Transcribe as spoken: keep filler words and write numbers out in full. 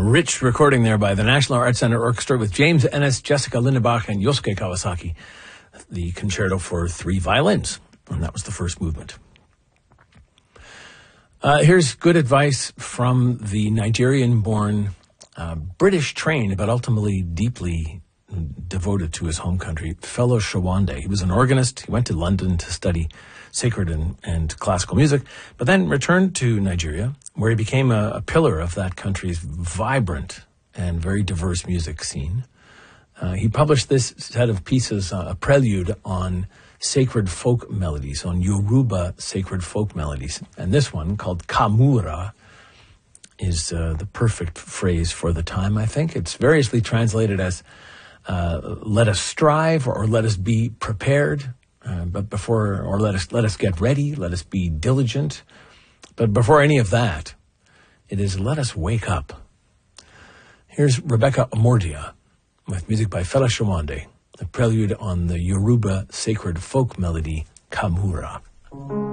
rich recording there by the National Arts Center Orchestra with James Ennis, Jessica Lindebach, and Yosuke Kawasaki. The concerto for three violins. And that was the first movement. Uh, here's good advice from the Nigerian-born uh, British trained, but ultimately deeply devoted to his home country, Fellow Shawande. He was an organist. He went to London to study sacred and, and classical music, but then returned to Nigeria, where he became a, a pillar of that country's vibrant and very diverse music scene. Uh, he published this set of pieces, uh, a prelude on sacred folk melodies, on Yoruba sacred folk melodies. And this one, called Kamura, is uh, the perfect phrase for the time, I think. It's variously translated as uh, let us strive, or, or let us be prepared, uh, but before, or let us let us get ready, let us be diligent. But before any of that, it is let us wake up. Here's Rebecca Amordia with music by Fela Shawande, a prelude on the Yoruba sacred folk melody, Kamura.